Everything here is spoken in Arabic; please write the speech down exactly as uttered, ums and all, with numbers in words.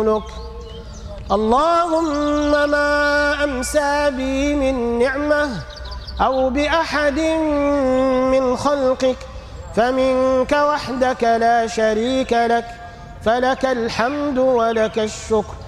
قولك. اللهم ما أمسى بي من نعمة أو بأحد من خلقك فمنك وحدك لا شريك لك، فلك الحمد ولك الشكر.